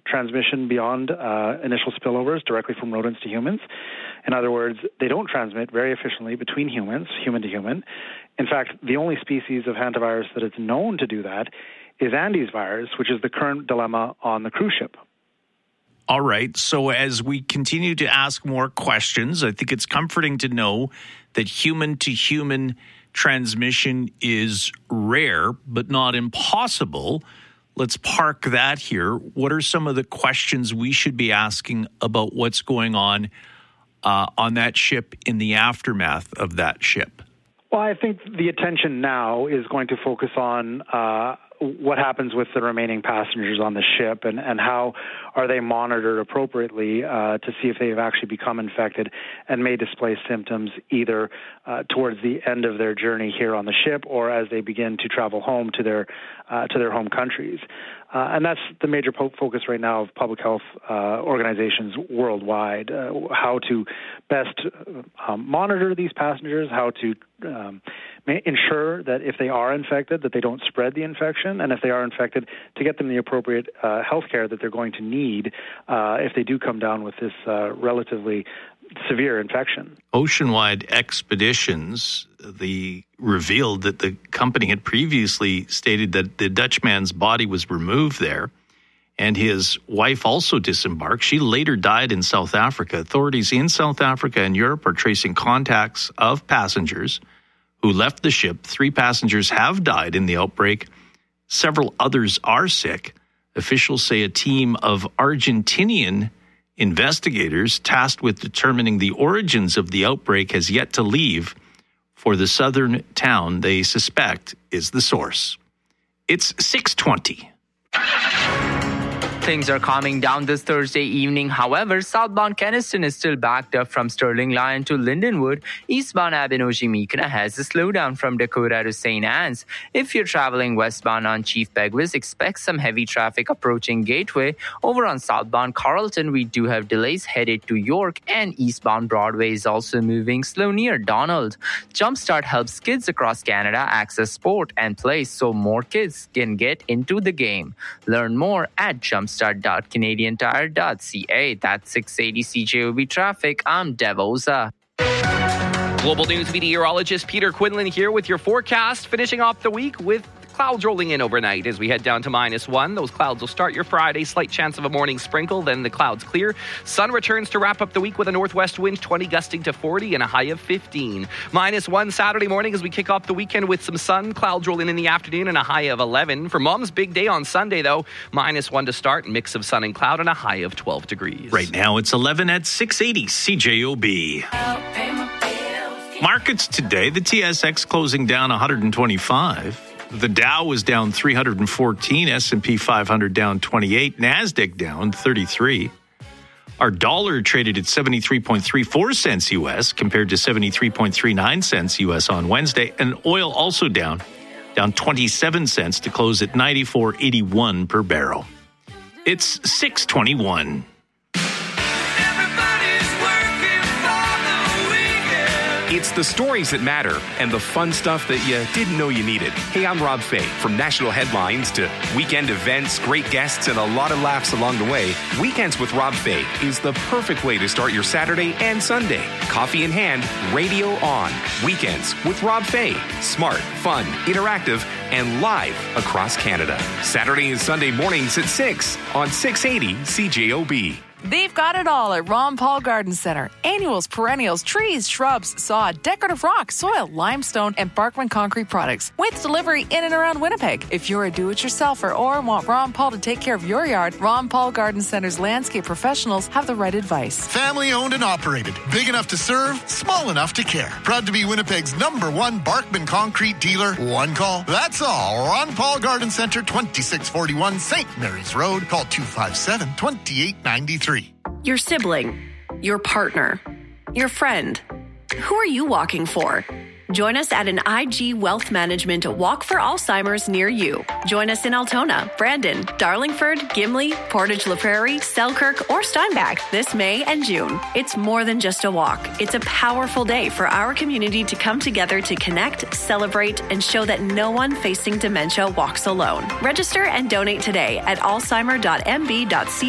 transmission beyond initial spillovers directly from rodents to humans. In other words, they don't transmit very efficiently between humans, human to human. In fact, the only species of hantavirus that is known to do that is Andes virus, which is the current dilemma on the cruise ship. All right. So as we continue to ask more questions, I think it's comforting to know that human-to-human transmission is rare, but not impossible. Let's park that here. What are some of the questions we should be asking about what's going on that ship in the aftermath of that ship? Well, I think the attention now is going to focus on what happens with the remaining passengers on the ship and how are they monitored appropriately to see if they've actually become infected and may display symptoms either towards the end of their journey here on the ship or as they begin to travel home to their home countries. And that's the major focus right now of public health organizations worldwide, how to best monitor these passengers, how to ensure that if they are infected, that they don't spread the infection, and if they are infected, to get them the appropriate health care that they're going to need if they do come down with this relatively severe infection. Oceanwide Expeditions, revealed that the company had previously stated that the Dutchman's body was removed there, and his wife also disembarked. She later died in South Africa. Authorities in South Africa and Europe are tracing contacts of passengers who left the ship. 3 passengers have died in the outbreak. Several others are sick. Officials say a team of Argentinian investigators tasked with determining the origins of the outbreak has yet to leave for the southern town they suspect is the source. It's 6:20. Things are calming down this Thursday evening. However, southbound Keniston is still backed up from Sterling Lion to Lindenwood. Eastbound Abinoji-Meekina has a slowdown from Dakota to St. Anne's. If you're traveling westbound on Chief Begwis, expect some heavy traffic approaching Gateway. Over on southbound Carlton, we do have delays headed to York, and eastbound Broadway is also moving slow near Donald. Jumpstart helps kids across Canada access sport and play so more kids can get into the game. Learn more at jumpstart.canadiantire.ca. That's 680 CJOB traffic. I'm Dev Oza. Global News meteorologist Peter Quinlan here with your forecast, finishing off the week with clouds rolling in overnight as we head down to -1. Those clouds will start your Friday. Slight chance of a morning sprinkle, then the clouds clear. Sun returns to wrap up the week with a northwest wind, 20 gusting to 40 and a high of 15. -1 Saturday morning as we kick off the weekend with some sun. Clouds rolling in the afternoon and a high of 11. For Mom's big day on Sunday, though, -1 to start, mix of sun and cloud and a high of 12 degrees. Right now it's 11 at 680 CJOB. Markets today, the TSX closing down 125. The Dow was down 314, S&P 500 down 28, NASDAQ down 33. Our dollar traded at 73.34 cents U.S. compared to 73.39 cents U.S. on Wednesday, and oil also down 27 cents to close at 94.81 per barrel. It's 6:21. It's the stories that matter and the fun stuff that you didn't know you needed. Hey, I'm Rob Fay. From national headlines to weekend events, great guests, and a lot of laughs along the way, Weekends with Rob Fay is the perfect way to start your Saturday and Sunday. Coffee in hand, radio on. Weekends with Rob Fay. Smart, fun, interactive, and live across Canada. Saturday and Sunday mornings at 6 on 680 CJOB. They've got it all at Ron Paul Garden Center. Annuals, perennials, trees, shrubs, sod, decorative rock, soil, limestone, and Barkman concrete products with delivery in and around Winnipeg. If you're a do-it-yourselfer or want Ron Paul to take care of your yard, Ron Paul Garden Center's landscape professionals have the right advice. Family owned and operated. Big enough to serve, small enough to care. Proud to be Winnipeg's #1 Barkman concrete dealer. One call. That's all. Ron Paul Garden Center, 2641 St. Mary's Road. Call 257-2893. Your sibling, your partner, your friend. Who are you walking for? Join us at an IG Wealth Management Walk for Alzheimer's near you. Join us in Altona, Brandon, Darlingford, Gimli, Portage La Prairie, Selkirk, or Steinbach this May and June. It's more than just a walk. It's a powerful day for our community to come together to connect, celebrate, and show that no one facing dementia walks alone. Register and donate today at alzheimer.mb.ca.